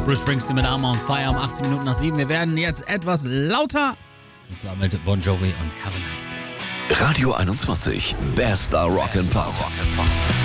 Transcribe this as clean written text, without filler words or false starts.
Bruce Springsteen mit Armour on Fire um 18 Minuten nach 7. Wir werden jetzt etwas lauter. Und zwar mit Bon Jovi und Have a Nice Day. Radio 21, bester Rock'n'Pop.